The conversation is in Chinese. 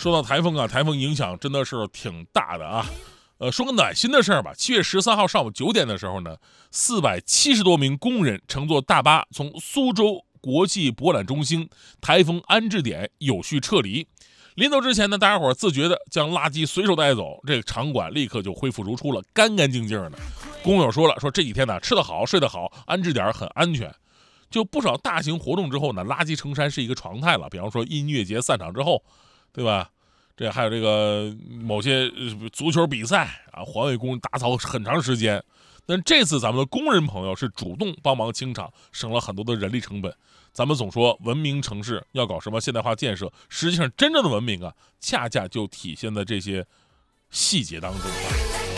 说到台风啊，台风影响真的是挺大的啊。说个暖心的事儿吧。7月13号上午9点的时候呢，470多名工人乘坐大巴从苏州国际博览中心台风安置点有序撤离。临走之前呢，大家伙自觉的将垃圾随手带走，这个场馆立刻就恢复如初了，干干净净的。工友说了，说这几天呢吃得好睡得好，安置点很安全。就不少大型活动之后呢，垃圾成山是一个常态了。比方说音乐节散场之后，对吧？这还有这个某些足球比赛啊，环卫工打扫很长时间。但这次咱们的工人朋友是主动帮忙清场，省了很多的人力成本。咱们总说文明城市要搞什么现代化建设，实际上真正的文明啊，恰恰就体现在这些细节当中啊。